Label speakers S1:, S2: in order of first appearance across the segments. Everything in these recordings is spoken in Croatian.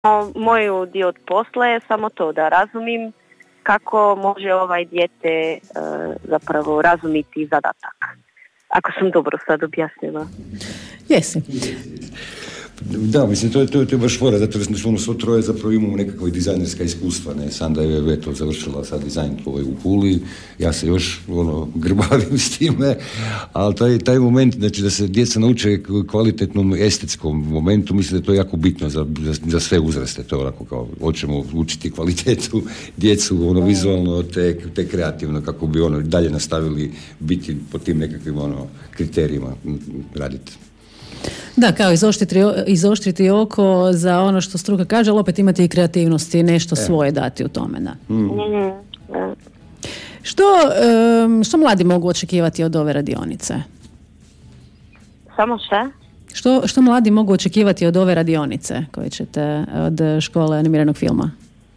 S1: Moj dio od posla je samo to da razumim kako može dijete zapravo razumiti zadatak. Ako sam dobro sad objasnila.
S2: Jesi.
S3: Da, mislim, to je baš fora, zato jer smo svo troje zapravo imamo nekakva dizajnerska iskustva, ne, Sanda je to završila sad dizajn u Puli, ja se još grbavim s time, ali taj moment, znači da se djeca nauče kvalitetnom estetskom momentu, mislim da je to jako bitno za sve uzraste, to je onako kao, hoćemo učiti kvalitetu djecu, vizualno, te kreativno, kako bi dalje nastavili biti po tim nekakvim kriterijima raditi.
S2: Da, kao izoštriti oko za ono što struka kaže, ali opet imati i kreativnost i nešto svoje dati u tome, da. Što mladi mogu očekivati od ove radionice?
S1: Samo šta?
S2: Što mladi mogu očekivati od ove radionice koje ćete od škole animiranog filma?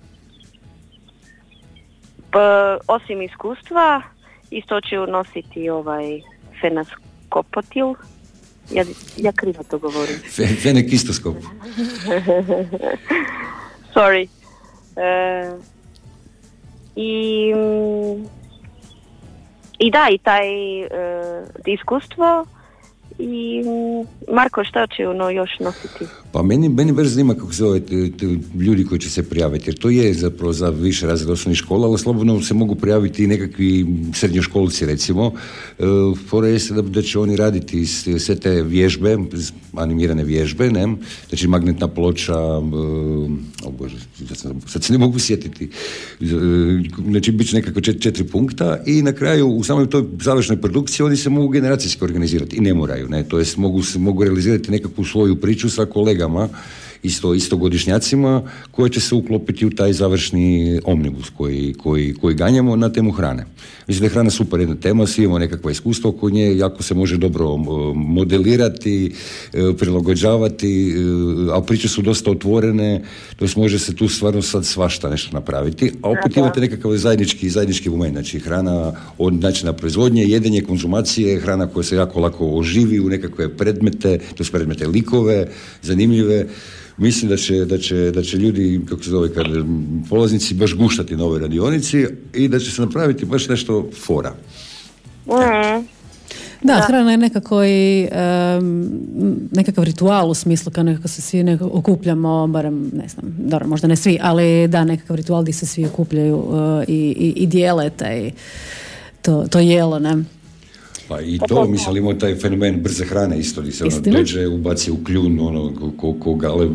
S1: Osim iskustva, isto ću nositi fenaskopotil. Ja krivo to govorim.
S3: Fenekistoskop.
S1: Sorry. I taj iskustvo. I Marko, šta će još nositi?
S3: Pa meni baš zanima kako se zove ljudi koji će se prijaviti, jer to je zapravo za više razreda osnovnih škola, ali slobodno se mogu prijaviti i nekakvi srednjoškolci, recimo. Fora je da će oni raditi sve te vježbe, animirane vježbe, ne? Znači magnetna ploča, sad se ne mogu sjetiti. Znači bit će nekako 4 punkta i na kraju u samoj toj završnoj produkciji oni se mogu generacijski organizirati i ne moraju. Ne, to jest mogu realizirati nekakvu svoju priču sa kolegama, istogodišnjacima, koje će se uklopiti u taj završni omnibus koji ganjamo na temu hrane. Mislim da je hrana super jedna tema, svi imamo nekakva iskustva oko nje, jako se može dobro modelirati, prilagođavati, a priče su dosta otvorene, to jest može se tu stvarno sad svašta nešto napraviti, a opet imate nekakav zajednički moment, znači hrana od načina proizvodnje, jedenje, konzumacije, hrana koja se jako lako oživi u nekakve predmete, to su predmete likove, zanimljive. Mislim da će ljudi, kako se zove, polaznici baš guštati na ovoj radionici i da će se napraviti baš nešto fora.
S2: Da, hrana je nekako i nekakav ritual u smislu kao nekako se svi okupljamo, barem ne znam, dobro, možda ne svi, ali da, nekakav ritual gdje se svi okupljaju i dijele to jelo, ne?
S3: Pa i to, mislim, imamo taj fenomen brze hrane isto, gdje se dođe, ubaci u kljun, ko galeb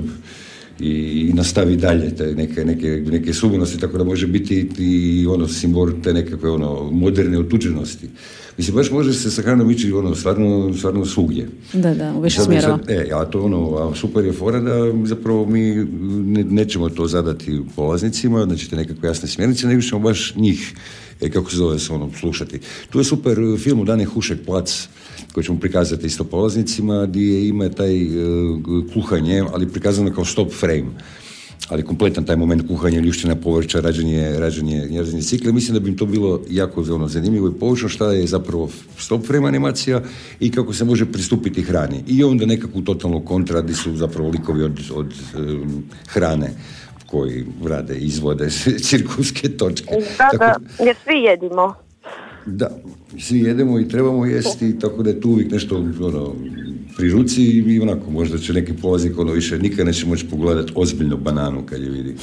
S3: i nastavi dalje te neke suvenosti, tako da može biti i simbol te nekakve moderne otuđenosti. Mislim, baš može se sa hranom ići stvarno svugdje.
S2: Da, u više smjerova.
S3: A to super je fora da zapravo mi nećemo to zadati polaznicima, znači te nekakve jasne smjernice, nego ćemo baš njih kako se zove slušati. Tu je super film Dane Hušek Plac koji ćemo prikazati isto polaznicima, gdje ima taj kuhanje, ali prikazano kao stop frame. Ali kompletan taj moment kuhanja, ljušćena povrća, rađenje cikle. Mislim da bi im to bilo jako zanimljivo i poučno šta je zapravo stop frame animacija i kako se može pristupiti hrani. I onda nekakvu totalnu kontra gdje su zapravo likovi od hrane koji rade, izvode cirkuske točke.
S1: Da, jer svi jedimo.
S3: Da, svi jedemo i trebamo jesti, tako da je tu uvijek nešto pri ruci i onako možda će neki polaznik više nikad neće moći pogledati ozbiljno bananu kad je vidi.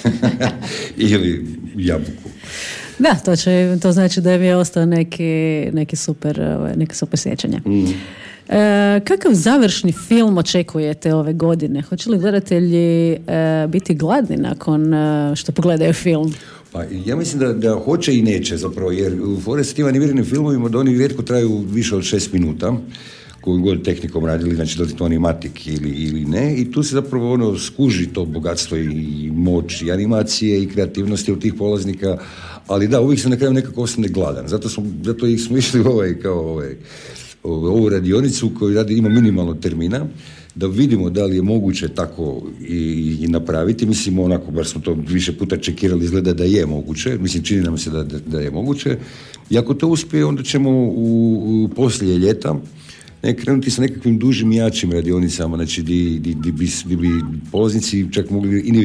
S3: Ili jabuku.
S2: Da, to znači da mi je ostao neke super sjećanje. Kakav završni film očekujete ove godine? Hoće li gledatelji biti gladni nakon što pogledaju film?
S3: Pa ja mislim da hoće i neće zapravo, jer u s tim animiranim filmovima da oni rijetko traju više od 6 minuta, koju god tehnikom radili, znači da li to animatik ili ne, i tu se zapravo skuži to bogatstvo i moć i animacije i kreativnosti od tih polaznika, ali da, uvijek se na kraju nekako ostane gladan. Zato smo išli ovu radionicu koju ima minimalno termina, da vidimo da li je moguće tako i napraviti. Mislim, bar smo to više puta čekirali, izgleda da je moguće. Mislim, čini nam se da je moguće. I ako to uspije, onda ćemo u poslije ljeta krenuti sa nekakvim dužim i jačim radionicama, znači di bi polaznici čak mogli